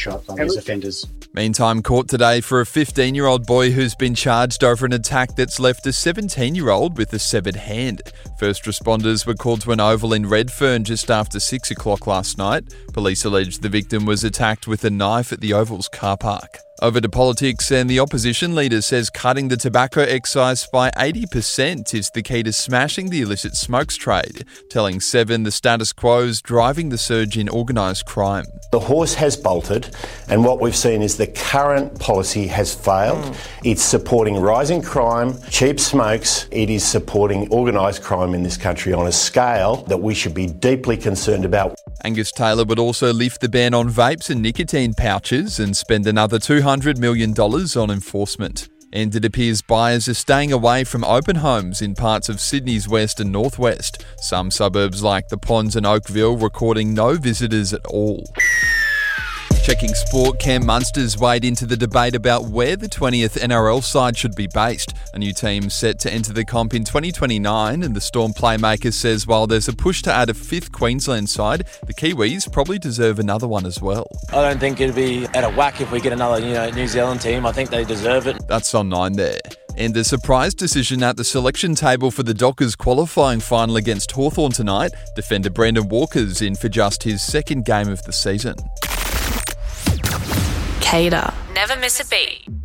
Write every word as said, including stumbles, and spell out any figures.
shot on these offenders. Meantime, court today for a fifteen-year-old boy who's been charged over an attack that's left a seventeen-year-old with a severed hand. First responders were called to an oval in Redfern just after six o'clock last night. Police allege the victim was attacked with a knife at the oval's car park. Over to politics, and the opposition leader says cutting the tobacco excise by eighty percent is the key to smashing the illicit smokes trade, telling Seven the status quo is driving the surge in organised crime. The horse has bolted, and what we've seen is the current policy has failed. Mm. It's supporting rising crime, cheap smokes. It is supporting organised crime in this country on a scale that we should be deeply concerned about. Angus Taylor would also lift the ban on vapes and nicotine pouches and spend another two hundred million dollars on enforcement. And it appears buyers are staying away from open homes in parts of Sydney's west and northwest. Some suburbs like the Ponds and Oakville recording no visitors at all. Checking sport, Cam Munster's weighed into the debate about where the twentieth N R L side should be based. A new team set to enter the comp in twenty twenty-nine, and the Storm playmaker says while there's a push to add a fifth Queensland side, the Kiwis probably deserve another one as well. I don't think it'd be at a whack if we get another, you know, New Zealand team. I think they deserve it. That's on nine there. And a surprise decision at the selection table for the Dockers qualifying final against Hawthorn tonight. Defender Brendan Walker's in for just his second game of the season. Cater. Never miss a beat.